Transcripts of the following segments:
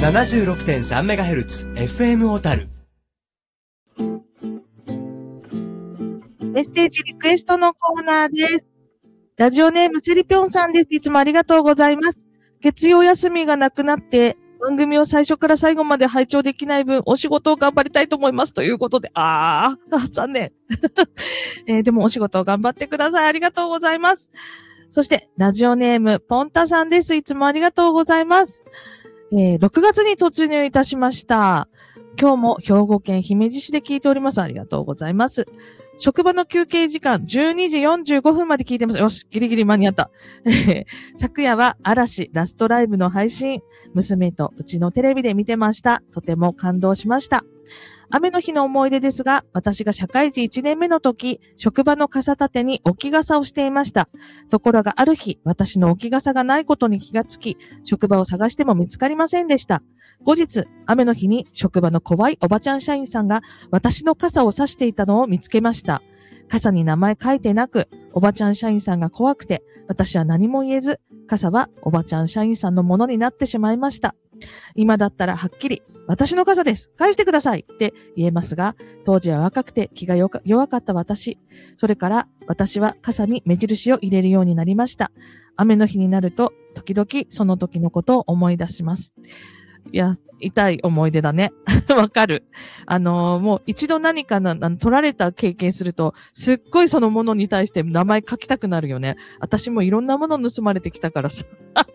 76.3MHz FM 小樽。 メッセージリクエストのコーナーです。ラジオネームセリぴょんさんです。いつもありがとうございます。月曜休みがなくなって、番組を最初から最後まで拝聴できない分、お仕事を頑張りたいと思います。ということで、残念。でもお仕事を頑張ってください。ありがとうございます。そして、ラジオネーム、ポンタさんです。いつもありがとうございます。6月に突入いたしました。今日も兵庫県姫路市で聞いております。ありがとうございます。職場の休憩時間12時45分まで聞いてます。よし、ギリギリ間に合った。昨夜は嵐ラストライブの配信、娘とうちのテレビで見てました。とても感動しました。雨の日の思い出ですが、私が社会人1年目の時、職場の傘立てに置き傘をしていました。ところがある日、私の置き傘がないことに気がつき、職場を探しても見つかりませんでした。後日、雨の日に職場の怖いおばちゃん社員さんが私の傘を差していたのを見つけました。傘に名前書いてなく、おばちゃん社員さんが怖くて、私は何も言えず、傘はおばちゃん社員さんのものになってしまいました。今だったらはっきり、私の傘です。返してくださいって言えますが、当時は若くて気が弱かった私。それから私は傘に目印を入れるようになりました。雨の日になると、時々その時のことを思い出します。いや、痛い思い出だね。わかる。もう一度何か取られた経験すると、すっごいそのものに対して名前書きたくなるよね。私もいろんなもの盗まれてきたからさ。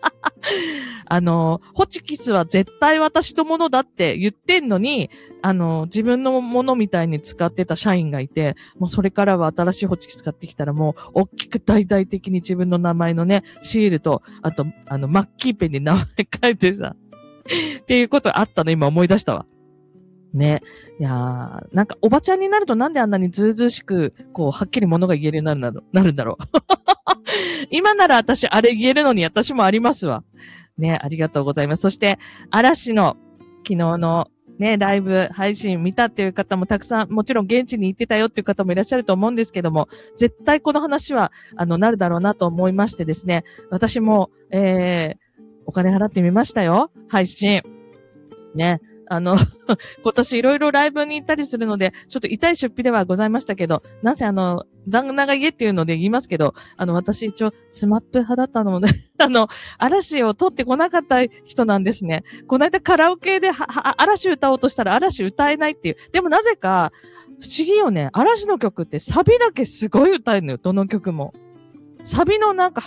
ホチキスは絶対私のものだって言ってんのに、自分のものみたいに使ってた社員がいて、もうそれからは新しいホチキス買ってきたらもう、大きく大々的に自分の名前のね、シールと、あと、マッキーペンで名前書いてさ、っていうことあったの、今思い出したわ。ね。いやー、なんかおばちゃんになるとなんであんなにずうずうしく、こう、はっきり物が言えるようになるんだろう。今なら私、あれ言えるのに私もありますわ。ね、ありがとうございます。そして、嵐の昨日のね、ライブ配信見たっていう方もたくさん、もちろん現地に行ってたよっていう方もいらっしゃると思うんですけども、絶対この話は、なるだろうなと思いましてですね、私も、お金払ってみましたよ。配信。ね。今年いろいろライブに行ったりするので、ちょっと痛い出費ではございましたけど、なんせ旦那が家っていうので言いますけど、私一応スマップ派だったので、嵐を撮ってこなかった人なんですね。この間カラオケで嵐歌おうとしたら嵐歌えないっていう。でもなぜか、不思議よね。嵐の曲ってサビだけすごい歌えるのよ。どの曲も。サビのなんか